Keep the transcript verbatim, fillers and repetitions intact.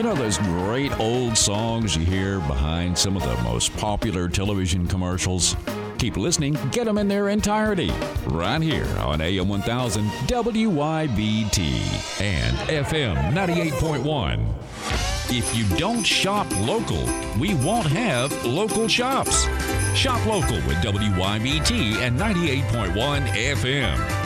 You know those great old songs you hear behind some of the most popular television commercials? Keep listening, get them in their entirety, right here on A M one thousand W Y B T and F M ninety-eight point one. If you don't shop local, we won't have local shops. Shop local with W Y B T and ninety-eight point one F M.